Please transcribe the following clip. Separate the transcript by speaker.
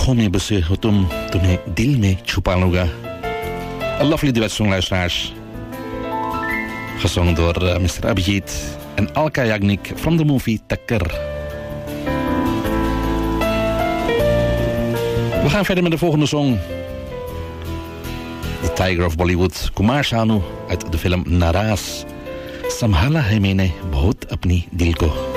Speaker 1: आंखों में बसे हो तुम, तुम्हें दिल में छुपा लूंगा. Een lovely duet song, luisteraars. Gezongen door Mr. Abhijit en Alka Yagnik from the movie Takker. We gaan verder met de volgende song. The Tiger of Bollywood, Kumar Sanu uit de film Naraz. Samhala hai maine bahut apni dil ko.